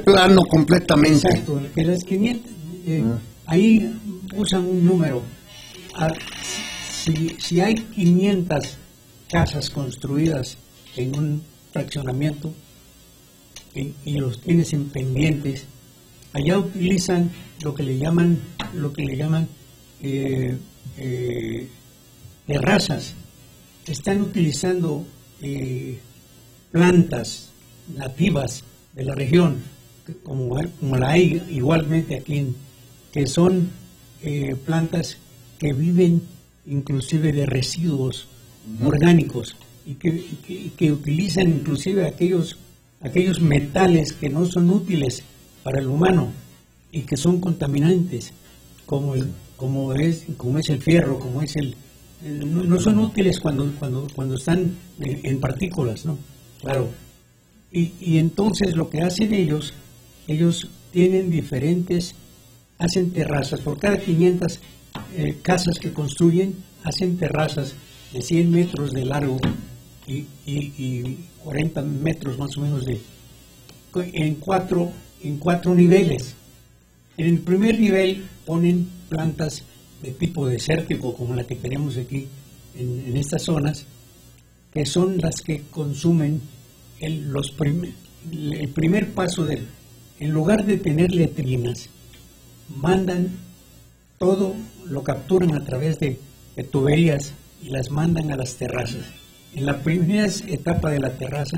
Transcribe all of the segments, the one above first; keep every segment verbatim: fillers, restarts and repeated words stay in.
plano completamente. Exacto, que las quinientas, eh, ah. ahí usan un número. A, si, si hay quinientas casas construidas en un fraccionamiento y, y los tienes en pendientes, allá utilizan lo que le llaman, lo que le llaman eh, eh, terrazas. Están utilizando eh, plantas nativas de la región, como, como la hay igualmente aquí, en, que son eh, plantas que viven inclusive de residuos uh-huh. orgánicos y que, y que, y que utilizan inclusive aquellos, aquellos metales que no son útiles para el humano y que son contaminantes, como, el, como, es, como es el fierro, como es el... el no, no son útiles cuando, cuando, cuando están en, en partículas, ¿no? Claro. Y, y entonces lo que hacen ellos, ellos tienen diferentes, hacen terrazas, por cada quinientas eh, casas que construyen, hacen terrazas de cien metros de largo y, y, y cuarenta metros más o menos de, en cuatro, en cuatro niveles. En el primer nivel ponen plantas de tipo desértico, como la que tenemos aquí en, en estas zonas, que son las que consumen el, los prim, el primer paso del, en lugar de tener letrinas, mandan todo, lo capturan a través de, de tuberías y las mandan a las terrazas. En la primera etapa de la terraza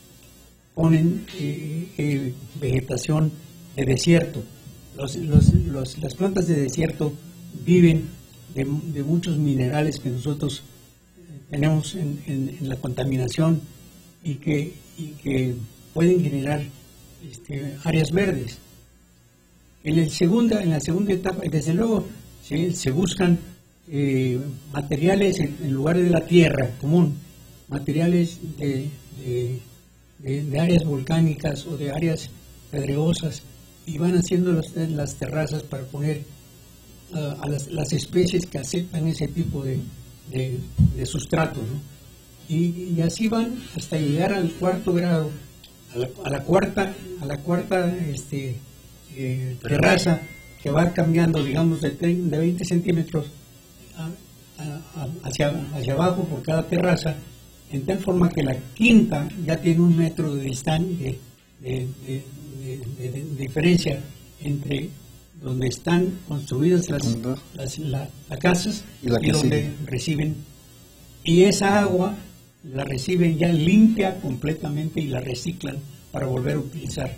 ponen eh, eh, vegetación de desierto. Los, los, los, las plantas de desierto viven de, de muchos minerales que nosotros tenemos en, en, en la contaminación y que, y que pueden generar este, áreas verdes. En, el segunda, en la segunda etapa, desde luego, ¿sí? se buscan eh, materiales en, en lugar de la tierra común, materiales de, de, de, de áreas volcánicas o de áreas pedregosas, y van haciendo los, las terrazas para poner uh, a las, las especies que aceptan ese tipo de, de, de sustrato, ¿no? y, y así van hasta llegar al cuarto grado, a la, a la cuarta, a la cuarta este, eh, terraza, que va cambiando, digamos, de, de veinte centímetros a, a, a, hacia, hacia abajo por cada terraza, en tal forma que la quinta ya tiene un metro de distancia, de, de, de De, de, de diferencia entre donde están construidas las, las la, las casas y, la y donde sigue. reciben, y esa agua la reciben ya limpia completamente y la reciclan para volver a utilizar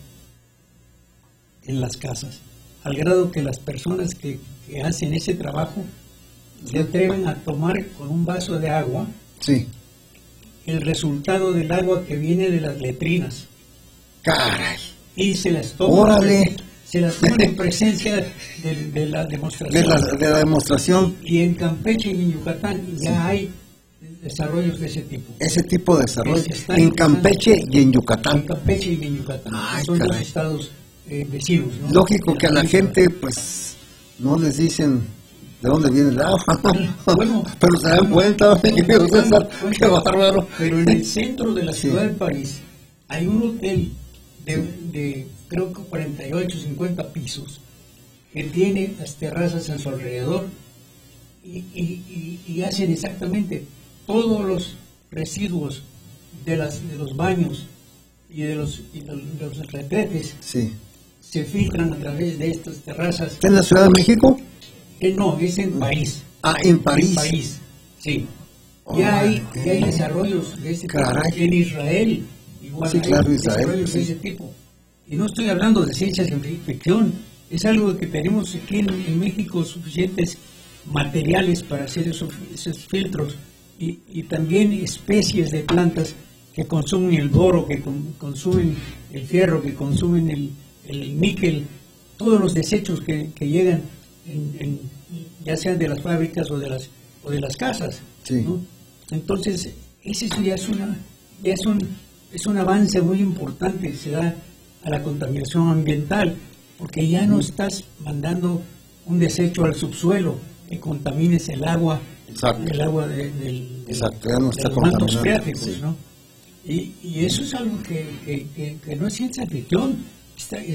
en las casas, al grado que las personas que, que hacen ese trabajo se atreven a tomar con un vaso de agua sí. el resultado del agua que viene de las letrinas. ¡Caray! Y se las toman, se las toman en presencia de, de la demostración. De la, de la demostración. Y en Campeche y en Yucatán ya sí. hay desarrollos de ese tipo. Ese tipo de desarrollo. En Campeche y en Yucatán. En Campeche y en Yucatán. Ay, son caray. Los estados eh, vecinos, ¿no? Lógico que a la gente, pues, no les dicen de dónde viene el agua. Bueno, pero se dan cuenta, bueno, bueno, César, qué bárbaro. Pero en el centro de la ciudad sí. de París hay un hotel De, de creo que cuarenta y ocho, cincuenta pisos, que tiene las terrazas a su alrededor y, y, y, y hacen exactamente todos los residuos de, las, de los baños y de los, y de los retretes sí. se filtran a través de estas terrazas. ¿Está en la Ciudad de México? Eh, no, es en París. Ah, en París. En París, sí. Oh, ya, hay, ya hay desarrollos de ese tipo en Israel. Igual sí, claro, Israel, sí. de ese tipo. Y no estoy hablando de ciencia ficción, es algo que tenemos aquí en, en México suficientes materiales para hacer esos, esos filtros y, y también especies de plantas que consumen el boro, que con, consumen el fierro, que consumen el, el níquel, todos los desechos que, que llegan en, en, ya sean de las fábricas o de las o de las casas, sí. ¿no? Entonces ese ya es una ya es un es un avance muy importante, se da a la contaminación ambiental, porque ya no estás mandando un desecho al subsuelo que contamines el agua, exacto. el agua de, de, exacto, ya no está de los mantos freáticos, sí. ¿no? Y, y eso es algo que, que, que, que no es ciencia ficción, está,